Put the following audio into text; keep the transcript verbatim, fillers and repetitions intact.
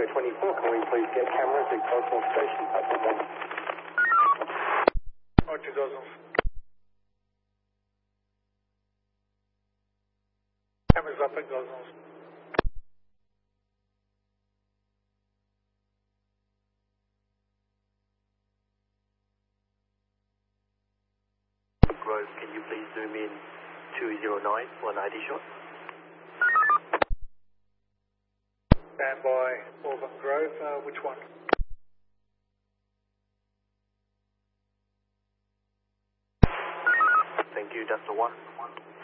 Echo twenty-four, can we please get cameras at Gosnell Station, platform one? Roger, Gosnell. Cameras up at Gosnell. Grove, can you please zoom in two zero nine for an I D shot? Stand by Auburn Grove, uh, which one? Thank you, that's the one.